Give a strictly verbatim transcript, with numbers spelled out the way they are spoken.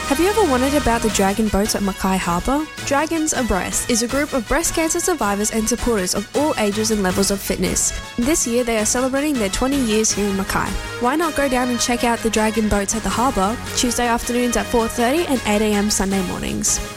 Have you ever wondered about the Dragon boats at Mackay Harbour? Dragons Abreast is a group of breast cancer survivors and supporters of all ages and levels of fitness. This year they are celebrating their twenty years here in Mackay. Why not go down and check out the Dragon boats at the harbour Tuesday afternoons at four thirty and eight a.m. Sunday mornings.